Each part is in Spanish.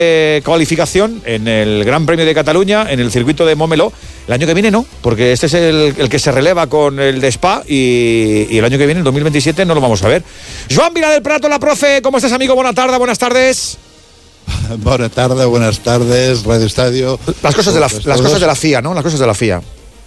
cualificación en el Gran Premio de Cataluña, en el circuito de Montmeló. El año que viene no, porque este es el que se releva con el de Spa y el año que viene, el 2027, no lo vamos a ver. Joan Vila del Prato, la profe, ¿cómo estás, amigo? Buenas tardes. Buenas tardes, Radio Estadio. Las cosas de la FIA, ¿no? Las cosas de la FIA.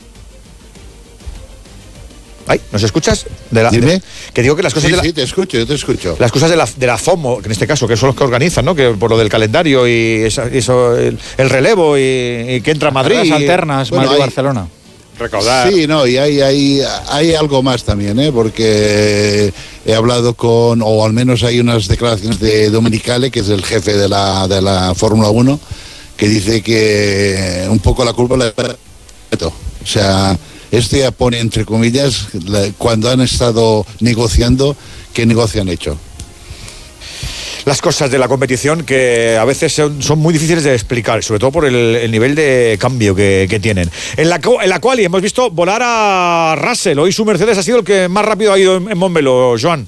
Ay, ¿nos escuchas? Dime. Que digo que las cosas Sí, te escucho. Las cosas de la FOMO, que en este caso, que son los que organizan, ¿no? Que por lo del calendario y eso el relevo y que entra Madrid. Las alternas, bueno, Madrid-Barcelona. Recaudar. Sí, no, y hay algo más también, porque he hablado o al menos hay unas declaraciones de Domenicali, que es el jefe de la Fórmula 1, que dice que un poco la culpa la... O sea, esto ya pone entre comillas, cuando han estado negociando, ¿qué negocio han hecho? Las cosas de la competición que a veces son muy difíciles de explicar, sobre todo por el nivel de cambio que tienen. En la cual hemos visto volar a Russell. Hoy su Mercedes ha sido el que más rápido ha ido en Montmeló, Joan.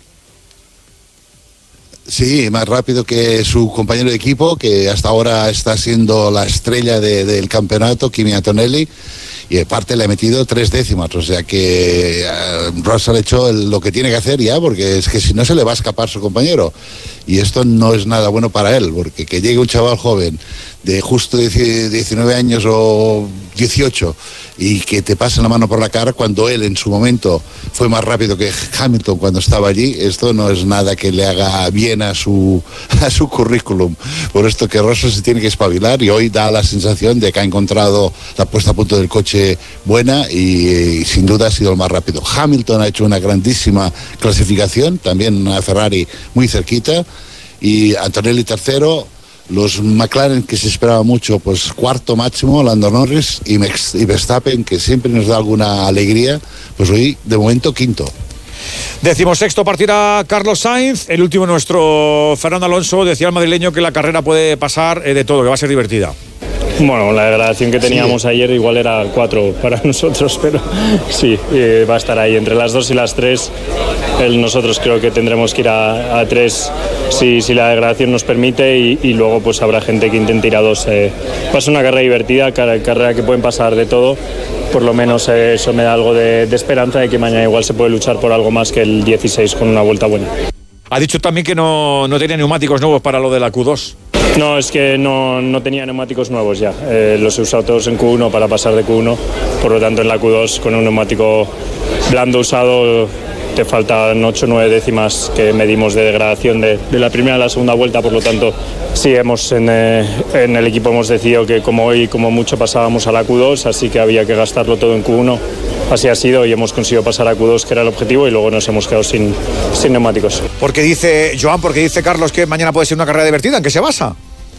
Sí, más rápido que su compañero de equipo, que hasta ahora está siendo la estrella del campeonato, Kimi Antonelli, y aparte le ha metido 3 décimas, o sea que Russell ha hecho lo que tiene que hacer ya, porque es que si no se le va a escapar su compañero, y esto no es nada bueno para él, porque que llegue un chaval joven de justo 19 años o 18 y que te pase la mano por la cara cuando él en su momento fue más rápido que Hamilton cuando estaba allí, esto no es nada que le haga bien a su currículum. Por esto que Russell se tiene que espabilar, y hoy da la sensación de que ha encontrado la puesta a punto del coche buena y sin duda ha sido el más rápido. Hamilton ha hecho una grandísima clasificación, también una Ferrari muy cerquita, y Antonelli tercero. Los McLaren, que se esperaba mucho, pues cuarto máximo, Lando Norris, y Verstappen, que siempre nos da alguna alegría, pues hoy de momento quinto. 16º partirá Carlos Sainz. El último, nuestro Fernando Alonso, decía el madrileño que la carrera puede pasar de todo, que va a ser divertida. Bueno, la degradación que teníamos ayer igual era 4 para nosotros, pero sí, va a estar ahí entre las 2 y las 3. Nosotros creo que tendremos que ir a 3 si la degradación nos permite, y luego pues habrá gente que intente ir a 2. Va a ser una carrera divertida, carrera que pueden pasar de todo. Por lo menos eso me da algo de esperanza de que mañana igual se puede luchar por algo más que el 16 con una vuelta buena. Ha dicho también que no tenía neumáticos nuevos para lo de la Q2. No, es que no tenía neumáticos nuevos ya. Los he usado todos en Q1 para pasar de Q1. Por lo tanto, en la Q2, con un neumático blando usado, te faltan 8 o 9 décimas que medimos de degradación de la primera a la segunda vuelta. Por lo tanto, sí, en el equipo hemos decidido que como hoy, como mucho, pasábamos a la Q2, así que había que gastarlo todo en Q1. Así ha sido, y hemos conseguido pasar a Q2, que era el objetivo, y luego nos hemos quedado sin neumáticos. ¿Por qué dice Carlos que mañana puede ser una carrera divertida? ¿En qué se basa?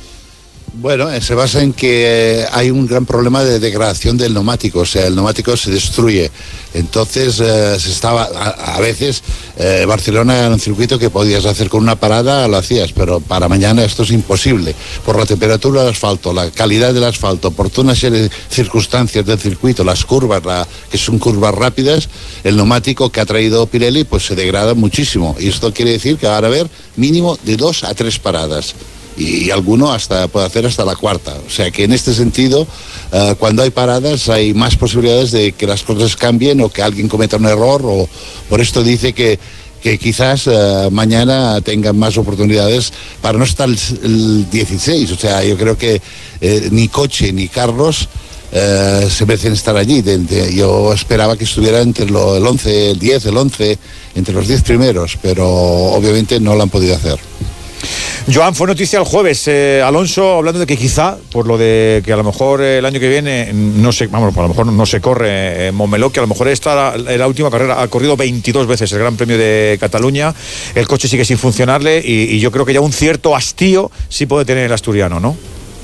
Bueno, se basa en que hay un gran problema de degradación del neumático, o sea, el neumático se destruye. Entonces, a veces, Barcelona era un circuito que podías hacer con una parada, lo hacías, pero para mañana esto es imposible. Por la temperatura del asfalto, la calidad del asfalto, por toda una serie de circunstancias del circuito, las curvas, que son curvas rápidas, el neumático que ha traído Pirelli, pues se degrada muchísimo. Y esto quiere decir que va a haber mínimo de 2 a 3 paradas. Y alguno puede hacer hasta la cuarta. O sea que en este sentido, cuando hay paradas hay más posibilidades de que las cosas cambien o que alguien cometa un error, o por esto dice que quizás mañana tengan más oportunidades para no estar el 16. O sea, yo creo que ni Coche ni Carlos se merecen estar allí. Yo esperaba que estuviera entre el 11, el 10, el 11, entre los 10 primeros, pero obviamente no lo han podido hacer. Joan, fue noticia el jueves, Alonso, hablando de que quizá, por lo de que a lo mejor el año que viene, a lo mejor no se corre en Montmeló, que a lo mejor esta la última carrera, ha corrido 22 veces el Gran Premio de Cataluña, el coche sigue sin funcionarle, y yo creo que ya un cierto hastío sí puede tener el asturiano, ¿no?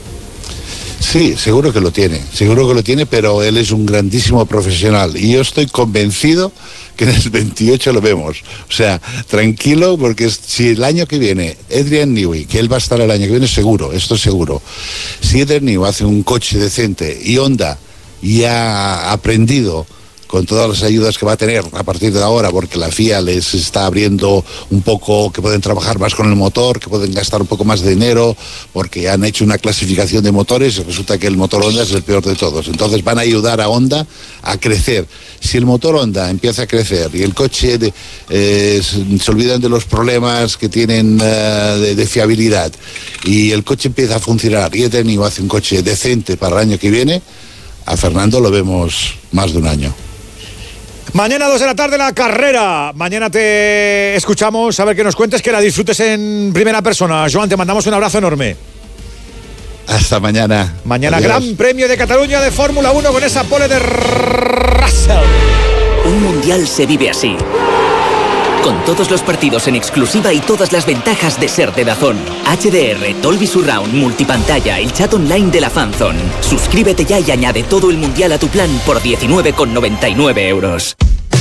Sí, seguro que lo tiene, pero él es un grandísimo profesional, y yo estoy convencido que en el 28 lo vemos. O sea, tranquilo, porque si el año que viene Adrian Newey, que él va a estar el año que viene seguro, esto es seguro, si Adrian Newey hace un coche decente y Honda ya ha aprendido con todas las ayudas que va a tener a partir de ahora, porque la FIA les está abriendo un poco, que pueden trabajar más con el motor, que pueden gastar un poco más de dinero, porque han hecho una clasificación de motores y resulta que el motor Honda es el peor de todos. Entonces van a ayudar a Honda a crecer. Si el motor Honda empieza a crecer y el coche se olvidan de los problemas que tienen de fiabilidad y el coche empieza a funcionar y ETNIO hace un coche decente para el año que viene, a Fernando lo vemos más de un año. Mañana 2 de la tarde la carrera. Mañana te escuchamos, a ver que nos cuentes, que la disfrutes en primera persona. Joan, te mandamos un abrazo enorme. Hasta mañana. Mañana Adiós. Gran Premio de Cataluña de Fórmula 1 con esa pole de Russell. Un mundial se vive así. Con todos los partidos en exclusiva y todas las ventajas de ser de DAZN. HDR, Dolby Surround, multipantalla, el chat online de la Fanzone. Suscríbete ya y añade todo el mundial a tu plan por 19,99 €.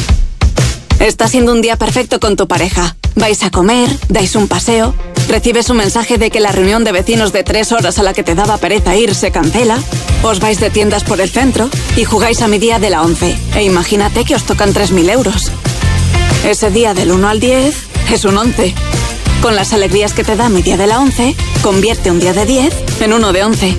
Está siendo un día perfecto con tu pareja. Vais a comer, dais un paseo, recibes un mensaje de que la reunión de vecinos de 3 horas a la que te daba pereza ir se cancela, os vais de tiendas por el centro y jugáis a mi día de la 11. E imagínate que os tocan 3.000 €. Ese día del 1 al 10 es un 11. Con las alegrías que te da mi día de la 11, convierte un día de 10 en uno de 11.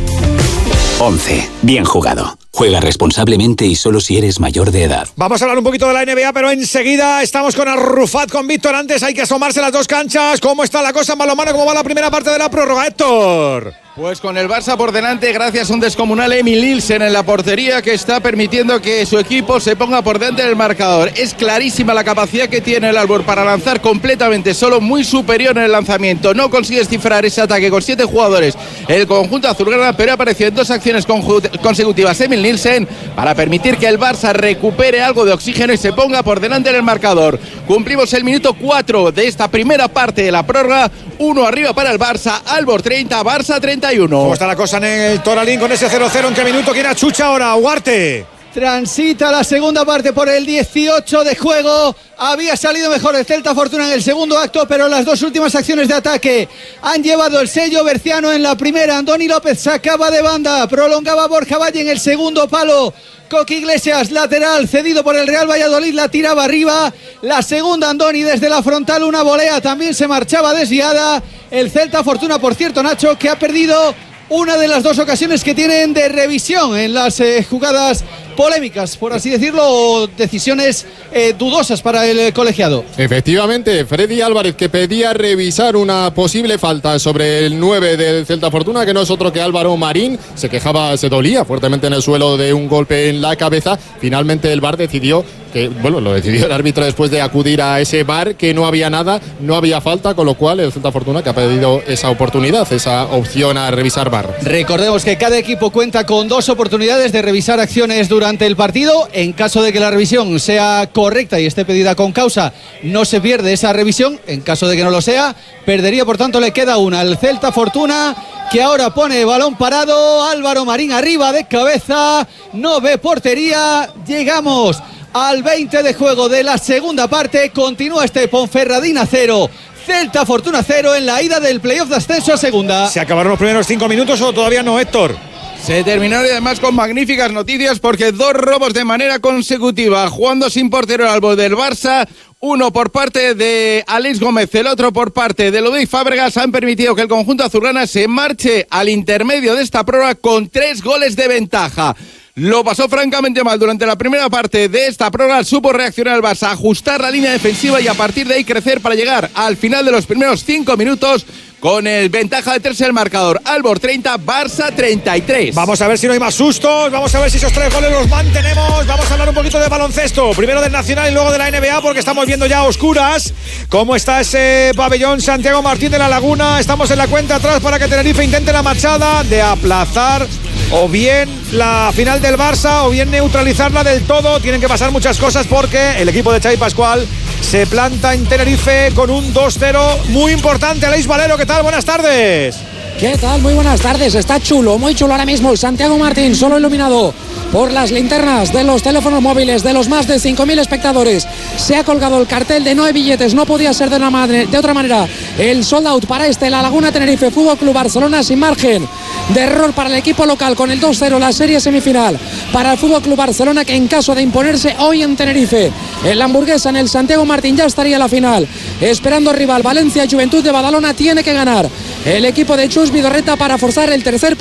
11. Bien jugado. Juega responsablemente y solo si eres mayor de edad. Vamos a hablar un poquito de la NBA, pero enseguida estamos con Arrufat, con Víctor. Antes hay que asomarse a las dos canchas. ¿Cómo está la cosa en balonmano? ¿Cómo va la primera parte de la prórroga, Héctor? Pues con el Barça por delante, gracias a un descomunal Emil Nielsen en la portería que está permitiendo que su equipo se ponga por delante del marcador. Es clarísima la capacidad que tiene el Albor para lanzar completamente solo, muy superior en el lanzamiento. No consigue descifrar ese ataque con 7 jugadores el conjunto azulgrana, pero apareció en 2 acciones consecutivas Emil Nielsen para permitir que el Barça recupere algo de oxígeno y se ponga por delante del marcador. Cumplimos el minuto 4 de esta primera parte de la prórroga. 1 arriba para el Barça, Albor 30, Barça 31. ¿Cómo está la cosa en el Toralín con ese 0-0? ¿En qué minuto? ¿Quién achucha ahora? Huarte. Transita la segunda parte por el 18 de juego. Había salido mejor el Celta Fortuna en el segundo acto, pero las 2 últimas acciones de ataque han llevado el sello berciano. En la primera, Andoni López sacaba de banda, prolongaba Borja Valle en el segundo palo. Coqui Iglesias, lateral, cedido por el Real Valladolid, la tiraba arriba. La segunda, Andoni desde la frontal, una volea, también se marchaba desviada. El Celta Fortuna, por cierto, Nacho, que ha perdido una de las 2 ocasiones que tienen de revisión en las jugadas polémicas, por así decirlo, o decisiones dudosas para el colegiado. Efectivamente, Freddy Álvarez, que pedía revisar una posible falta sobre el 9 del Celta Fortuna, que no es otro que Álvaro Marín, se quejaba, se dolía fuertemente en el suelo de un golpe en la cabeza. Finalmente el VAR decidió que, bueno, lo decidió el árbitro después de acudir a ese VAR, que no había nada, no había falta, con lo cual el Celta Fortuna que ha pedido esa oportunidad, esa opción a revisar VAR. Recordemos que cada equipo cuenta con 2 oportunidades de revisar acciones durante el partido. En caso de que la revisión sea correcta y esté pedida con causa, no se pierde esa revisión. En caso de que no lo sea, perdería, por tanto le queda una al Celta Fortuna, que ahora pone balón parado. Álvaro Marín arriba de cabeza, no ve portería. Llegamos al 20 de juego de la segunda parte. Continúa este Ponferradina 0, Celta Fortuna 0 en la ida del playoff de ascenso a segunda. ¿Se acabaron los primeros 5 minutos o todavía no, Héctor? Se terminaron y además con magníficas noticias, porque 2 robos de manera consecutiva, jugando sin portero al Albor del Barça. Uno por parte de Alex Gómez, el otro por parte de Ludovic Fábregas, han permitido que el conjunto azulgrana se marche al intermedio de esta prueba con 3 goles de ventaja. Lo pasó francamente mal durante la primera parte de esta prórroga. Supo reaccionar el Barça, ajustar la línea defensiva y a partir de ahí crecer para llegar al final de los primeros 5 minutos con el ventaja de 3 en el marcador. Albor 30, Barça 33. Vamos a ver si no hay más sustos, vamos a ver si esos 3 goles los mantenemos. Vamos a hablar un poquito de baloncesto, primero del Nacional y luego de la NBA, porque estamos viendo ya a oscuras cómo está ese pabellón Santiago Martín de la Laguna. Estamos en la cuenta atrás para que Tenerife intente la machada de aplazar o bien la final del Barça o bien neutralizarla del todo. Tienen que pasar muchas cosas porque el equipo de Xavi Pascual se planta en Tenerife con un 2-0 muy importante. Aleix Valero, ¿qué tal? Buenas tardes. ¿Qué tal? Muy buenas tardes. Está chulo, muy chulo ahora mismo el Santiago Martín, solo iluminado por las linternas de los teléfonos móviles de los más de 5.000 espectadores. Se ha colgado el cartel de no hay billetes, no podía ser de otra manera. El sold out para La Laguna Tenerife Fútbol Club Barcelona, sin margen de error para el equipo local, con el 2-0 la serie semifinal para el Fútbol Club Barcelona, que en caso de imponerse hoy en Tenerife, en la Hamburguesa, en el Santiago Martín, ya estaría la final, esperando rival. Valencia Juventud de Badalona tiene que ganar el equipo de Chus Vidorreta para forzar el tercer partido